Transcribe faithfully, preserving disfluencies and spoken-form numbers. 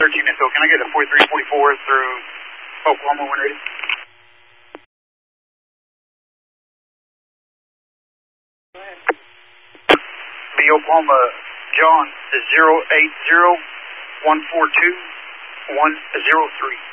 thirteen info. Can I get a forty-three forty-four through Oklahoma when ready? The Oklahoma John is zero eight zero one four two one zero three.